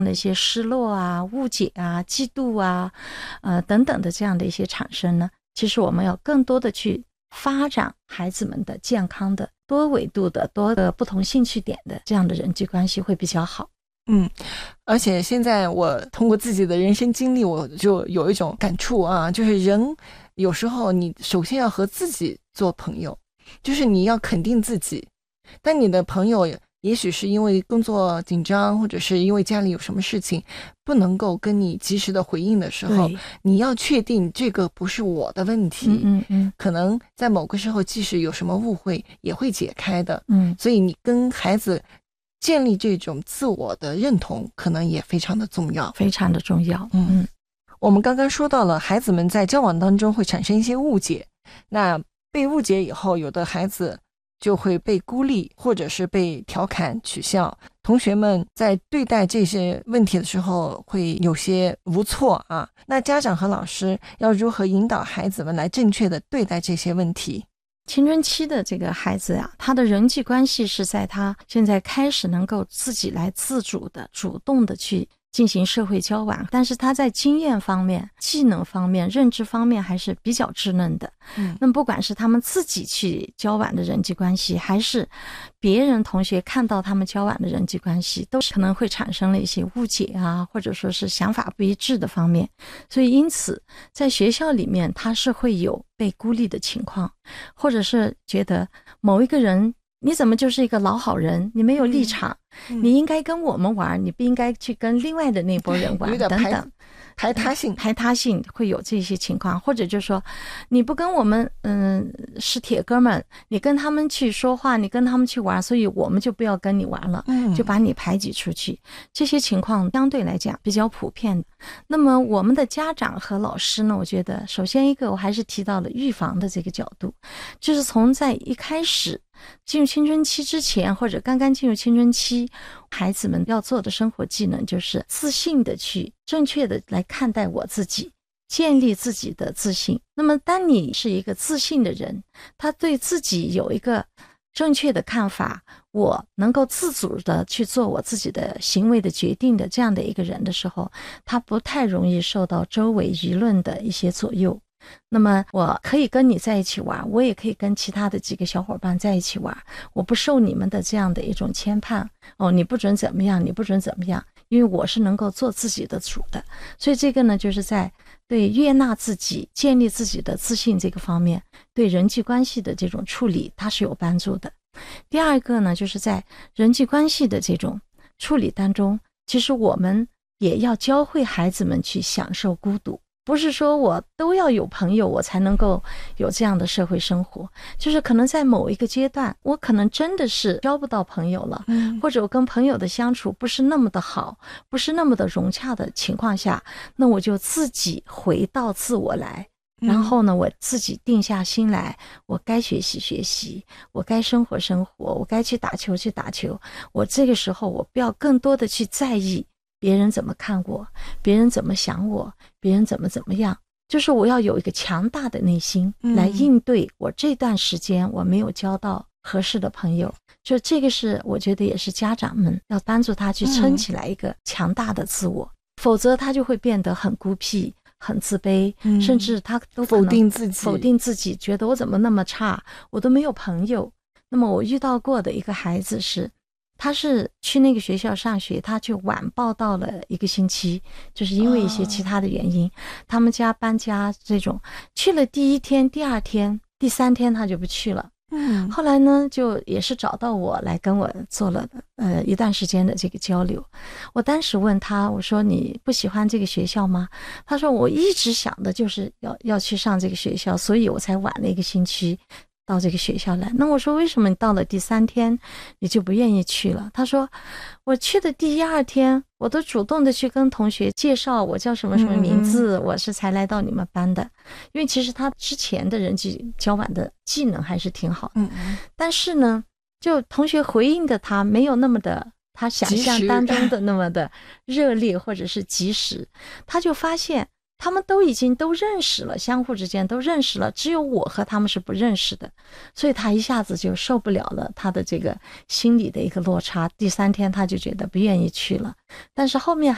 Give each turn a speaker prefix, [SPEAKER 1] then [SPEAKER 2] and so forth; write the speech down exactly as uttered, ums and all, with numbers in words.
[SPEAKER 1] 那些失落啊、误解啊、嫉妒啊，呃等等的这样的一些产生呢，其实我们要更多的去发展孩子们的健康的多维度的多个不同兴趣点的这样的人际关系会比较好。
[SPEAKER 2] 嗯，而且现在我通过自己的人生经历，我就有一种感触啊，就是人有时候你首先要和自己做朋友，就是你要肯定自己。但你的朋友也许是因为工作紧张，或者是因为家里有什么事情不能够跟你及时的回应的时候，你要确定这个不是我的问题，
[SPEAKER 1] 嗯嗯嗯，
[SPEAKER 2] 可能在某个时候即使有什么误会也会解开的。
[SPEAKER 1] 嗯，
[SPEAKER 2] 所以你跟孩子建立这种自我的认同可能也非常的重要，
[SPEAKER 1] 非常的重要。
[SPEAKER 2] 嗯嗯，我们刚刚说到了孩子们在交往当中会产生一些误解，那被误解以后，有的孩子就会被孤立，或者是被调侃取笑。同学们在对待这些问题的时候会有些无措啊。那家长和老师要如何引导孩子们来正确的对待这些问题？
[SPEAKER 1] 青春期的这个孩子啊，他的人际关系是在他现在开始能够自己来自主的、主动的去进行社会交往，但是他在经验方面、技能方面、认知方面还是比较稚嫩的。嗯，那么不管是他们自己去交往的人际关系，还是别人同学看到他们交往的人际关系，都是可能会产生了一些误解啊，或者说是想法不一致的方面。所以因此在学校里面他是会有被孤立的情况，或者是觉得某一个人你怎么就是一个老好人，你没有立场，嗯、你应该跟我们玩，你不应该去跟另外的那拨人玩，等等，
[SPEAKER 2] 排他性，
[SPEAKER 1] 排他性会有这些情况，或者就是说你不跟我们嗯是铁哥们，你跟他们去说话，你跟他们去玩，所以我们就不要跟你玩了，嗯，就把你排挤出去。这些情况相对来讲比较普遍的。那么我们的家长和老师呢，我觉得首先一个我还是提到了预防的这个角度，就是从在一开始进入青春期之前，或者刚刚进入青春期，孩子们要做的生活技能就是自信的去正确的来看待我自己，建立自己的自信。那么当你是一个自信的人，他对自己有一个正确的看法，我能够自主的去做我自己的行为的决定的这样的一个人的时候，他不太容易受到周围舆论的一些左右。那么我可以跟你在一起玩，我也可以跟其他的几个小伙伴在一起玩，我不受你们的这样的一种牵绊，哦，你不准怎么样，你不准怎么样，因为我是能够做自己的主的。所以这个呢，就是在对悦纳自己、建立自己的自信这个方面，对人际关系的这种处理它是有帮助的。第二个呢，就是在人际关系的这种处理当中，其实我们也要教会孩子们去享受孤独，不是说我都要有朋友我才能够有这样的社会生活，就是可能在某一个阶段我可能真的是交不到朋友了，嗯，或者我跟朋友的相处不是那么的好，不是那么的融洽的情况下，那我就自己回到自我来，然后呢我自己定下心来，我该学习学习，我该生活生活，我该去打球去打球，我这个时候我不要更多的去在意别人怎么看我，别人怎么想我，别人怎么怎么样，就是我要有一个强大的内心来应对我这段时间我没有交到合适的朋友，就这个是我觉得也是家长们要帮助他去撑起来一个强大的自我，否则他就会变得很孤僻很自卑，嗯，甚至他都可能
[SPEAKER 2] 否定自己
[SPEAKER 1] 否定自己，觉得我怎么那么差，我都没有朋友。那么我遇到过的一个孩子是，他是去那个学校上学，他就晚报到了一个星期，就是因为一些其他的原因，哦，他们家搬家这种，去了第一天第二天第三天他就不去了。嗯，后来呢就也是找到我来跟我做了呃一段时间的这个交流。我当时问他，我说你不喜欢这个学校吗？他说我一直想的就是要要去上这个学校，所以我才晚了一个星期到这个学校来。那我说为什么你到了第三天你就不愿意去了？他说我去的第一二天我都主动的去跟同学介绍我叫什么什么名字，嗯，我是才来到你们班的。因为其实他之前的人际交往的技能还是挺好的，嗯嗯，但是呢就同学回应的他没有那么的他想象当中的那么的热烈或者是及时，他就发现他们都已经都认识了，相互之间都认识了，只有我和他们是不认识的，所以他一下子就受不了了他的这个心理的一个落差，第三天他就觉得不愿意去了。但是后面